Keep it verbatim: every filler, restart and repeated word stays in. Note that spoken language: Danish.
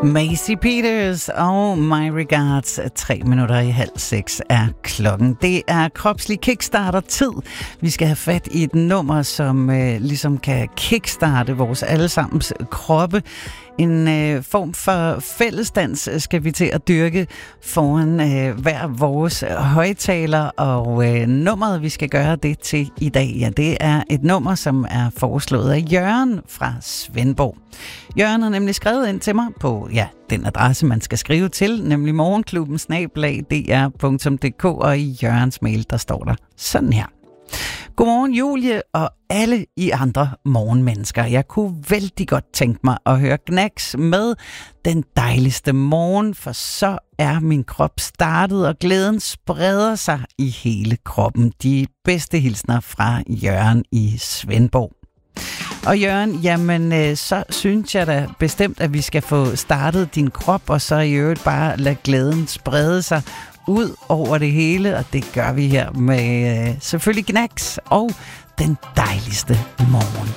Macy Peters og My Regards. Tre minutter i halv seks er klokken. Det er kropslig kickstarter-tid. Vi skal have fat i et nummer, som øh, ligesom kan kickstarte vores allesammens kroppe. En øh, form for fællesdans skal vi til at dyrke foran øh, hver vores højtaler, og øh, nummeret, vi skal gøre det til i dag, ja, det er et nummer, som er foreslået af Jørgen fra Svendborg. Jørgen har nemlig skrevet ind til mig på ja, den adresse, man skal skrive til, nemlig morgenklubben snabel-a d r punktum d k, og i Jørgens mail, der står der sådan her. Godmorgen Julie og alle I andre morgenmennesker. Jeg kunne vældig godt tænke mig at høre Gnags med Den dejligste morgen, for så er min krop startet, og glæden spreder sig i hele kroppen. De bedste hilsner fra Jørgen i Svendborg. Og Jørgen, jamen så synes jeg da bestemt, at vi skal få startet din krop, og så i øvrigt bare lade glæden sprede sig ud over det hele, og det gør vi her med øh, selvfølgelig Gnags og Den dejligste morgen.